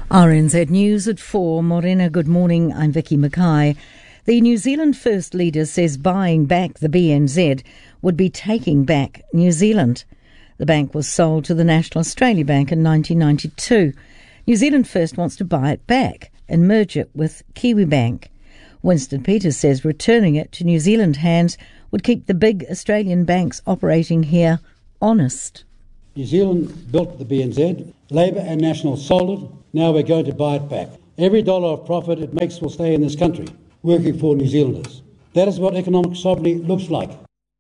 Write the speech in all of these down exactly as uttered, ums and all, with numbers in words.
R N Z News at four. Morena, good morning. I'm Vicky Mackay. The New Zealand First Leader says buying back the B N Z would be taking back New Zealand. The bank was sold to the National Australia Bank in nineteen ninety-two. New Zealand First wants to buy it back and merge it with Kiwibank. Winston Peters says returning it to New Zealand hands would keep the big Australian banks operating here honest. New Zealand built the B N Z, Labor and National sold it, now we're going to buy it back. Every dollar of profit it makes will stay in this country, working for New Zealanders. That is what economic sovereignty looks like.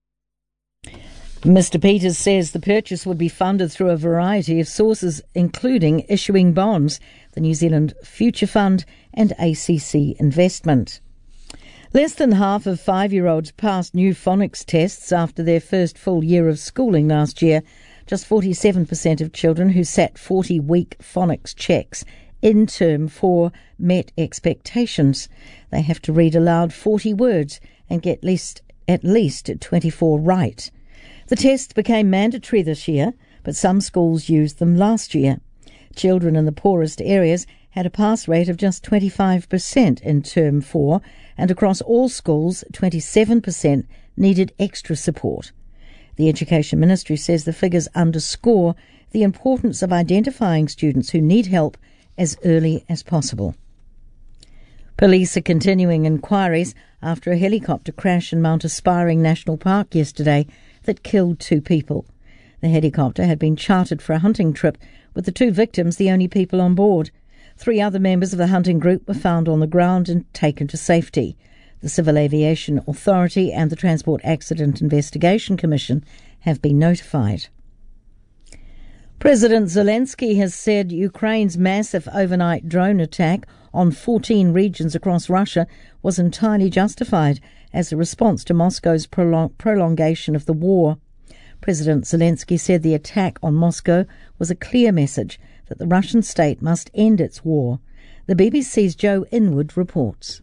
Mister Peters says the purchase would be funded through a variety of sources, including issuing bonds, the New Zealand Future Fund and A C C Investment. Less than half of five-year-olds passed new phonics tests after their first full year of schooling last year. Just forty-seven percent of children who sat forty-week phonics checks in term four met expectations. They have to read aloud forty words and get least, at least twenty-four right. The tests became mandatory this year, but some schools used them last year. Children in the poorest areas had a pass rate of just twenty-five percent in term four, and across all schools, twenty-seven percent needed extra support. The Education Ministry says the figures underscore the importance of identifying students who need help as early as possible. Police are continuing inquiries after a helicopter crash in Mount Aspiring National Park yesterday that killed two people. The helicopter had been chartered for a hunting trip, with the two victims the only people on board. Three other members of the hunting group were found on the ground and taken to safety. The Civil Aviation Authority and the Transport Accident Investigation Commission have been notified. President Zelensky has said Ukraine's massive overnight drone attack on fourteen regions across Russia was entirely justified as a response to Moscow's prolong- prolongation of the war. President Zelensky said the attack on Moscow was a clear message that the Russian state must end its war. The B B C's Joe Inwood reports.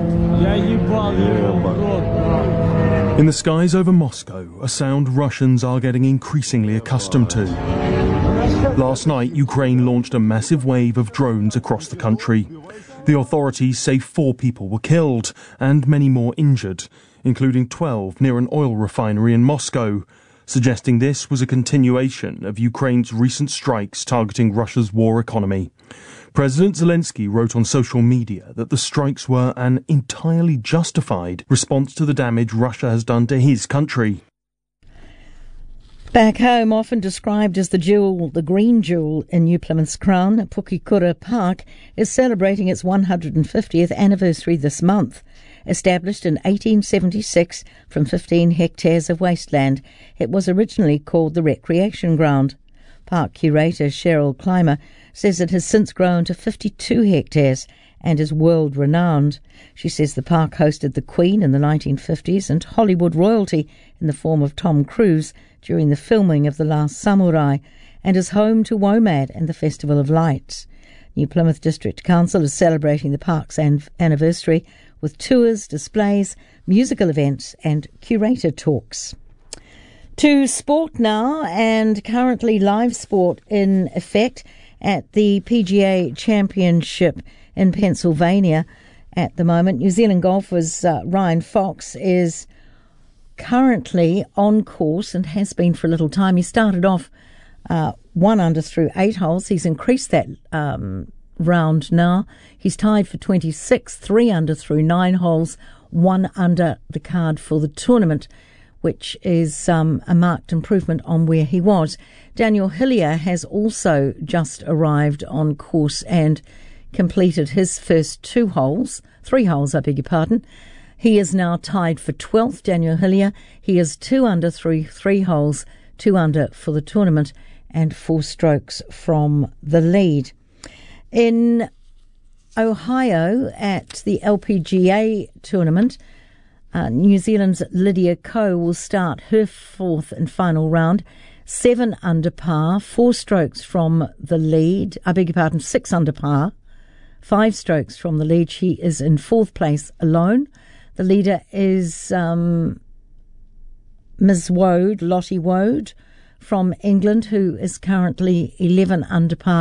In the skies over Moscow, a sound Russians are getting increasingly accustomed to. Last night, Ukraine launched a massive wave of drones across the country. The authorities say four people were killed and many more injured, including twelve near an oil refinery in Moscow, suggesting this was a continuation of Ukraine's recent strikes targeting Russia's war economy. President Zelensky wrote on social media that the strikes were an entirely justified response to the damage Russia has done to his country. Back home, often described as the jewel, the green jewel in New Plymouth's crown, Pukekura Park is celebrating its one hundred fiftieth anniversary this month. Established in eighteen seventy-six from fifteen hectares of wasteland, it was originally called the Recreation Ground. Park curator Cheryl Clymer says it has since grown to fifty-two hectares and is world-renowned. She says the park hosted the Queen in the nineteen fifties and Hollywood royalty in the form of Tom Cruise during the filming of The Last Samurai, and is home to WOMAD and the Festival of Lights. New Plymouth District Council is celebrating the park's an- anniversary with tours, displays, musical events and curator talks. To sport now, and currently live sport in effect at the P G A Championship in Pennsylvania at the moment. New Zealand golfers uh, Ryan Fox is currently on course and has been for a little time. He started off uh, one under through eight holes. He's increased that um, round now. He's tied for twenty-six, three under through nine holes, one under the card for the tournament, which is um, a marked improvement on where he was. Daniel Hillier has also just arrived on course and completed his first two holes, three holes, I beg your pardon. He is now tied for twelfth, Daniel Hillier. He is two under through three holes, two under for the tournament, and four strokes from the lead. In Ohio at the L P G A tournament, Uh, New Zealand's Lydia Ko will start her fourth and final round, seven under par, four strokes from the lead. I beg your pardon, six under par, five strokes from the lead. She is in fourth place alone. The leader is um, Miz Wode, Lottie Wode from England, who is currently eleven under par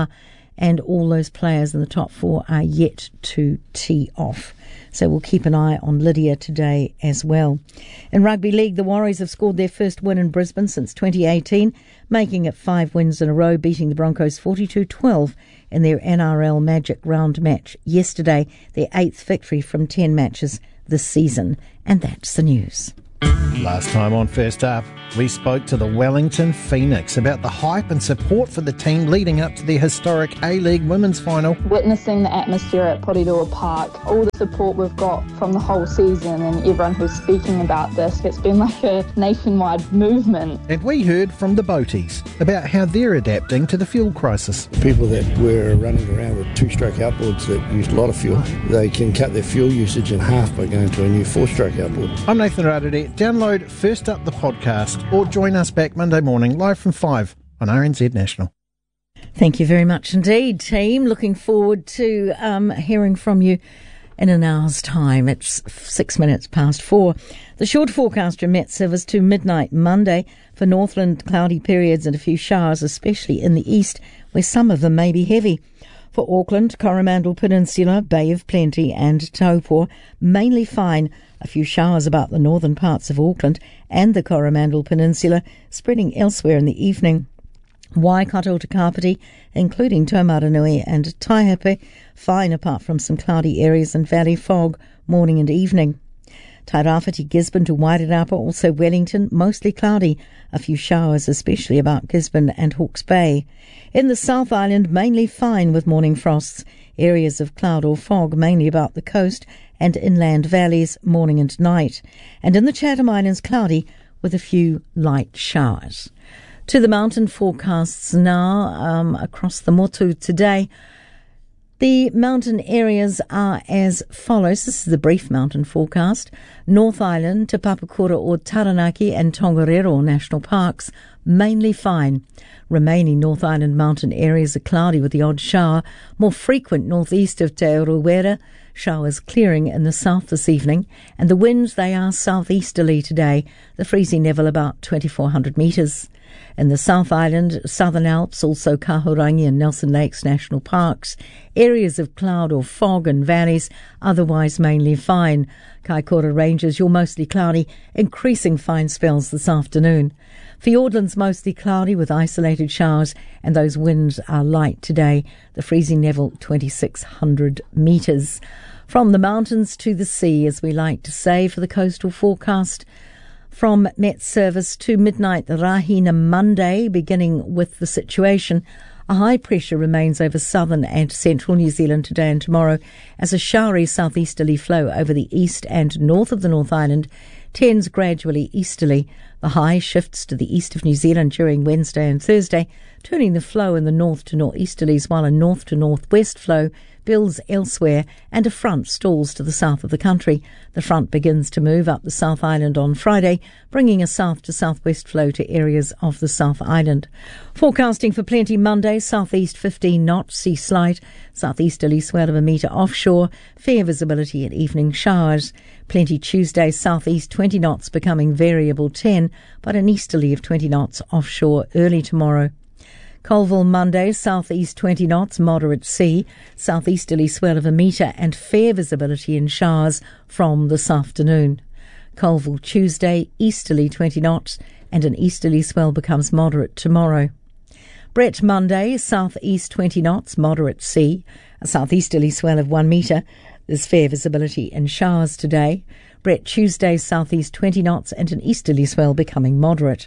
and all those players in the top four are yet to tee off. So we'll keep an eye on Lydia today as well. In rugby league, the Warriors have scored their first win in Brisbane since twenty eighteen, making it five wins in a row, beating the Broncos forty-two twelve in their N R L Magic Round match yesterday, their eighth victory from ten matches this season. And that's the news. Last time on First Up, we spoke to the Wellington Phoenix about the hype and support for the team leading up to the historic A-League Women's Final. Witnessing the atmosphere at Porirua Park, all the support we've got from the whole season and everyone who's speaking about this, it's been like a nationwide movement. And we heard from the boaties about how they're adapting to the fuel crisis. People that were running around with two-stroke outboards that used a lot of fuel, they can cut their fuel usage in half by going to a new four-stroke outboard. I'm Nathan Radade. Download First Up the podcast or join us back Monday morning live from five on R N Z National. Thank you very much indeed, team. Looking forward to um, hearing from you in an hour's time. It's six minutes past four. The short forecast from Met Service to midnight Monday for Northland, cloudy periods and a few showers, especially in the east, where some of them may be heavy. For Auckland, Coromandel Peninsula, Bay of Plenty and Taupō, mainly fine. A few showers about the northern parts of Auckland and the Coromandel Peninsula, spreading elsewhere in the evening. Waikato to Kapiti, including Taumaranui and Taihape, fine apart from some cloudy areas and valley fog, morning and evening. Tairāwhiti, Gisborne to Wairarapa, also Wellington, mostly cloudy. A few showers, especially about Gisborne and Hawke's Bay. In the South Island, mainly fine with morning frosts. Areas of cloud or fog, mainly about the coast and inland valleys, morning and night. And in the Chatham Islands, cloudy with a few light showers. To the mountain forecasts now um, across the Motu today. The mountain areas are as follows. This is the brief mountain forecast. North Island, Te Papakura or Taranaki and Tongariro National Parks, mainly fine. Remaining North Island mountain areas are cloudy with the odd shower. More frequent northeast of Te Urewera. Showers clearing in the south this evening. And the winds, they are southeasterly today. The freezing level about twenty-four hundred metres. In the South Island, Southern Alps, also Kahurangi and Nelson Lakes National Parks, areas of cloud or fog and valleys, otherwise mainly fine. Kaikoura Ranges, you're mostly cloudy, increasing fine spells this afternoon. Fiordlands mostly cloudy with isolated showers, and those winds are light today. The freezing level twenty-six hundred metres. From the mountains to the sea, as we like to say, for the coastal forecast. From Met Service to midnight, the Rahina Monday, beginning with the situation. A high pressure remains over southern and central New Zealand today and tomorrow as a showery southeasterly flow over the east and north of the North Island tends gradually easterly. The high shifts to the east of New Zealand during Wednesday and Thursday, turning the flow in the north to northeasterlies, while a north to northwest flow builds elsewhere and a front stalls to the south of the country. The front begins to move up the South Island on Friday, bringing a south to southwest flow to areas of the South Island. Forecasting for Plenty Monday, southeast fifteen knots, sea slight, southeasterly swell of a metre offshore, fair visibility and evening showers. Plenty Tuesday, southeast twenty knots, becoming variable ten, but an easterly of twenty knots offshore early tomorrow. Colville Monday, southeast twenty knots, moderate sea, southeasterly swell of a metre and fair visibility in showers from this afternoon. Colville Tuesday, easterly twenty knots and an easterly swell becomes moderate tomorrow. Brett Monday, southeast twenty knots, moderate sea, a southeasterly swell of one metre. There's fair visibility in showers today. Brett Tuesday, southeast twenty knots and an easterly swell becoming moderate.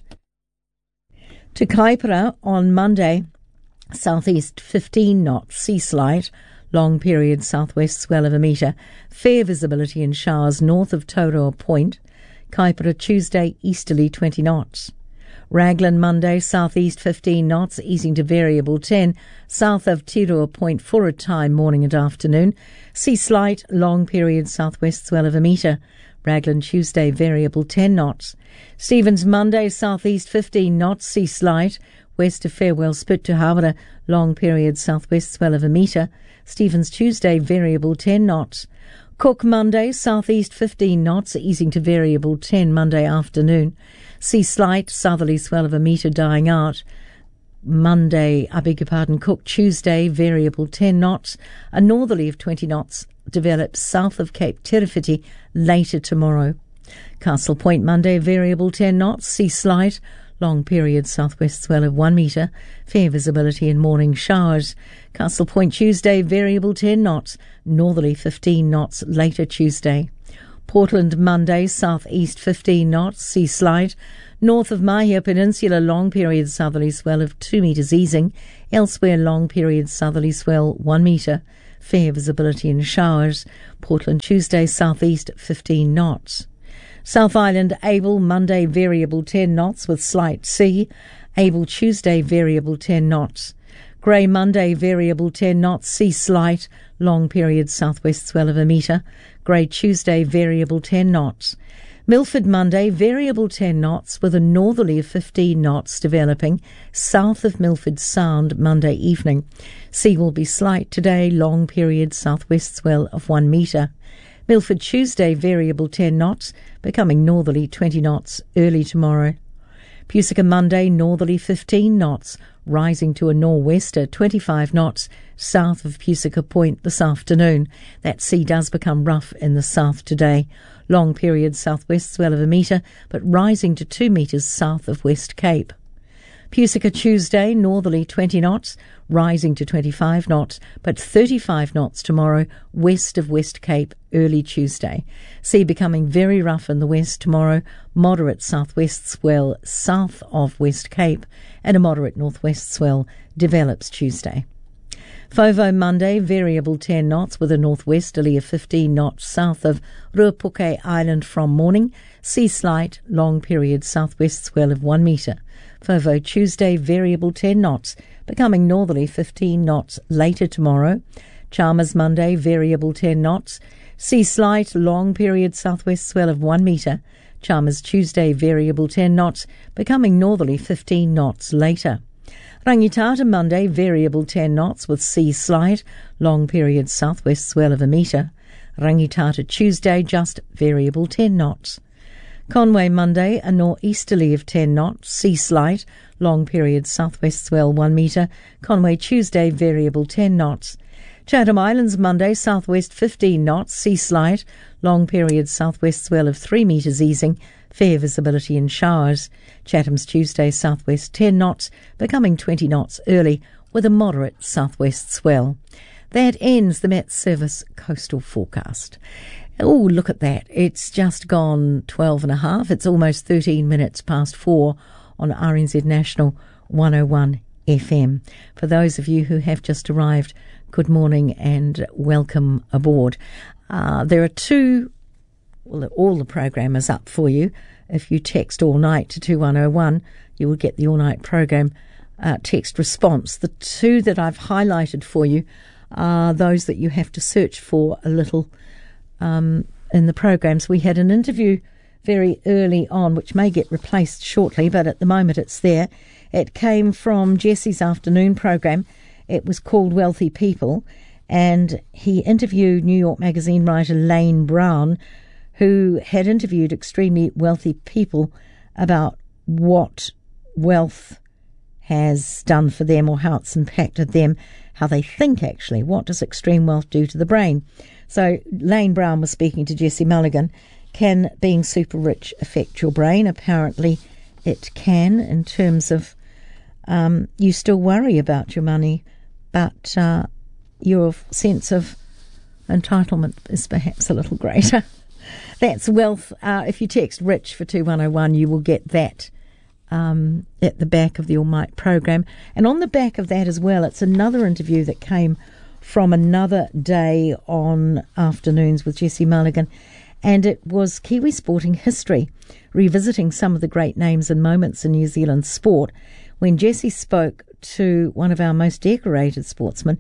To Kaipara on Monday, southeast fifteen knots, sea slight, long period southwest swell of a metre, fair visibility in showers north of Taurua Point. Kaipara Tuesday, easterly twenty knots. Raglan Monday, southeast fifteen knots, easing to variable ten, south of Tirua Point for a time, morning and afternoon. Sea slight, long period southwest swell of a metre. Raglan Tuesday, variable ten knots. Stevens Monday, southeast fifteen knots, sea slight, west of Farewell Spit to Hawera, long period southwest swell of a metre. Stevens Tuesday, variable ten knots. Cook Monday, southeast fifteen knots, easing to variable ten Monday afternoon. Sea slight, southerly swell of a metre dying out. Monday, I beg your pardon, Cook Tuesday, variable ten knots. A northerly of twenty knots develops south of Cape Tirifiti later tomorrow. Castle Point Monday, variable ten knots, sea slight, long period southwest swell of one metre, fair visibility and morning showers. Castle Point Tuesday, variable ten knots, northerly fifteen knots later Tuesday. Portland Monday, southeast fifteen knots, sea slight. North of Mahia Peninsula, long period southerly swell of two metres easing. Elsewhere, long period southerly swell one metre. Fair visibility and showers. Portland Tuesday, southeast fifteen knots. South Island Able Monday, variable ten knots with slight sea. Able Tuesday, variable ten knots. Grey Monday, variable ten knots, sea slight, long period southwest swell of a metre. Grey Tuesday, variable ten knots. Milford Monday, variable ten knots with a northerly of fifteen knots developing south of Milford Sound Monday evening. Sea will be slight today, long period southwest swell of one metre. Milford Tuesday, variable ten knots, becoming northerly twenty knots early tomorrow. Pusica Monday, northerly fifteen knots, rising to a nor'wester twenty-five knots south of Pusica Point this afternoon. That sea does become rough in the south today. Long period southwest swell of a metre, but rising to two metres south of West Cape. Pusica Tuesday, northerly twenty knots, rising to twenty-five knots, but thirty-five knots tomorrow west of West Cape early Tuesday. Sea becoming very rough in the west tomorrow, moderate southwest swell south of West Cape, and a moderate northwest swell develops Tuesday. Fovo Monday, variable ten knots with a northwesterly of fifteen knots south of Ruapuke Island from morning. Sea slight, long period southwest swell of one metre. Fovo Tuesday, variable ten knots, becoming northerly fifteen knots later tomorrow. Chalmers Monday, variable ten knots. Sea slight, long period southwest swell of one metre. Chalmers Tuesday, variable ten knots, becoming northerly fifteen knots later. Rangitata Monday, variable ten knots with sea slight, long period southwest swell of a metre. Rangitata Tuesday, just variable ten knots. Conway Monday, a nor'easterly of ten knots, sea slight, long period southwest swell one metre. Conway Tuesday, variable ten knots. Chatham Islands Monday, southwest fifteen knots, sea slight, long period southwest swell of three metres easing, fair visibility and showers. Chatham's Tuesday, southwest ten knots, becoming twenty knots early, with a moderate southwest swell. That ends the Met Service coastal forecast. Oh, look at that. It's just gone twelve and a half. It's almost thirteen minutes past four on R N Z National one oh one F M. For those of you who have just arrived, good morning and welcome aboard. Uh, there are two, well, all the program is up for you. If you text all night to two one oh one, you will get the all night program uh, text response. The two that I've highlighted for you are those that you have to search for a little um, in the programs. We had an interview very early on, which may get replaced shortly, but at the moment it's there. It came from Jesse's afternoon program. It was called Wealthy People, and he interviewed New York Magazine writer Lane Brown, who had interviewed extremely wealthy people about what wealth has done for them or how it's impacted them, how they think actually. What does extreme wealth do to the brain? So Lane Brown was speaking to Jesse Mulligan. Can being super rich affect your brain? Apparently it can, in terms of um, you still worry about your money, but uh, your sense of entitlement is perhaps a little greater. That's wealth. Uh, if you text rich for two one oh one, you will get that um, at the back of the All Might program. And on the back of that as well, it's another interview that came from another day on Afternoons with Jesse Mulligan. And it was Kiwi sporting history, revisiting some of the great names and moments in New Zealand sport. When Jesse spoke to one of our most decorated sportsmen,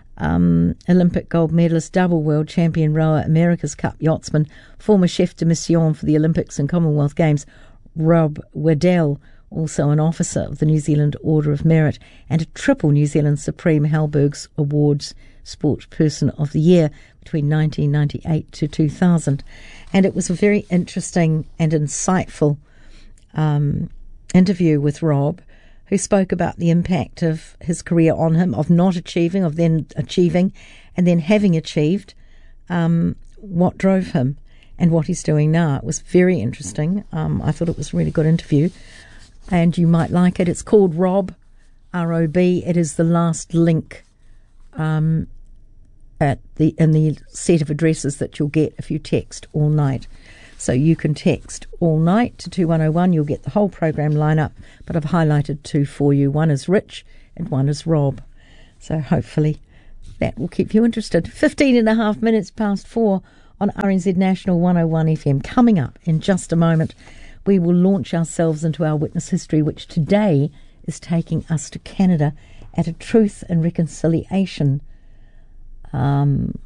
um, Olympic gold medalist, double world champion rower, America's Cup yachtsman, former chef de mission for the Olympics and Commonwealth Games, Rob Waddell, also an officer of the New Zealand Order of Merit and a triple New Zealand Supreme Halbergs Awards Sportsperson of the Year between nineteen ninety-eight to two thousand. And it was a very interesting and insightful um, interview with Rob, who spoke about the impact of his career on him, of not achieving, of then achieving, and then having achieved, um, what drove him and what he's doing now. It was very interesting. Um, I thought it was a really good interview, and you might like it. It's called Rob, R O B. It is the last link um, at the in the set of addresses that you'll get if you text all night. So you can text all night to two one oh one. You'll get the whole program lineup, but I've highlighted two for you. One is Rich and one is Rob. So hopefully that will keep you interested. Fifteen and a half minutes past four on R N Z National one oh one F M. Coming up in just a moment, we will launch ourselves into our witness history, which today is taking us to Canada at a Truth and Reconciliation um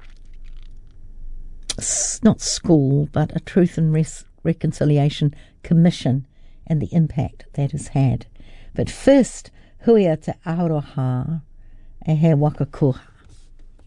not school, but a Truth and Res- Reconciliation Commission and the impact that has had. But first, huia te aroha e he waka koha.